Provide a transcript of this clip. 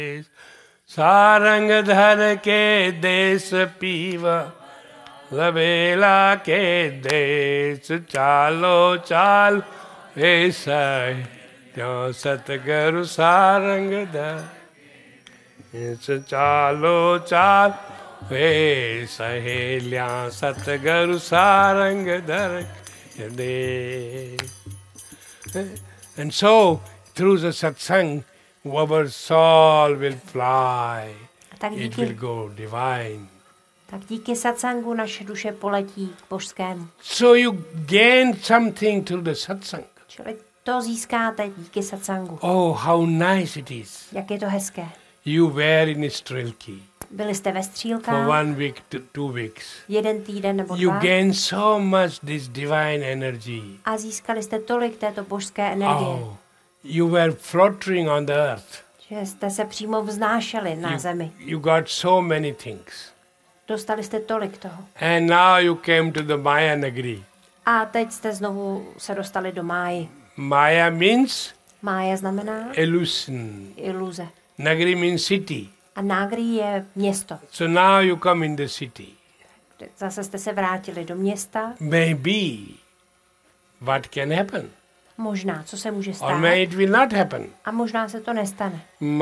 सारंग धर के देश पीवा लबेला के देश चालो चाल ऐसा त्यों सतगुरु सारंग धर चालो चाल वे सहेलिया सतगुरु सारंग धर दे. And so through the satsang our soul will fly. It will go divine. Tak díky satsangu naše duše poletí k božskému. So you gain something through the satsang. Čili to získáte díky satsangu. Oh, how nice it is. Jak je to hezké. You were in Strilky. Byli jste ve Střílkách. For 1 week to 2 weeks. Jeden týden nebo 2. You gain so much this divine energy. A získali jste tolik této božské energie. Oh, you were floating on the earth. Že jste se přímo vznášeli na zemi. You got so many things. Dostali jste tolik toho. And now you came to the Maya Nagari. A teď jste znovu se dostali do Máji. Maya means Mája znamená illusion. iluze. Nagari means city. A Nagari je město. So now you come in the city. Zase jste se vrátili do města. Maybe what can happen? Možná, co se může Or stát. may it will not happen. A možná se to nestane.